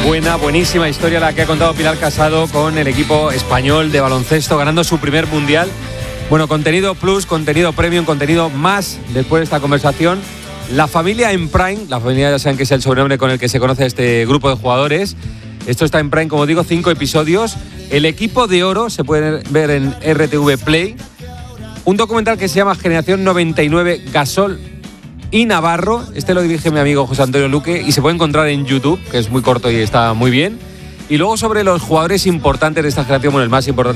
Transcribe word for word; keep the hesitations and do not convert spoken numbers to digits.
Buena, buenísima historia la que ha contado Pilar Casado con el equipo español de baloncesto ganando su primer mundial. Bueno, contenido plus, contenido premium, contenido más después de esta conversación. La familia en Prime, la familia ya saben que es el sobrenombre con el que se conoce a este grupo de jugadores. Esto está en Prime, como digo, cinco episodios. El equipo de oro se puede ver en R T V Play. Un documental que se llama Generación noventa y nueve, Gasol y Navarro. Este lo dirige mi amigo José Antonio Luque y se puede encontrar en YouTube, que es muy corto y está muy bien. Y luego sobre los jugadores importantes de esta generación, bueno, el más importante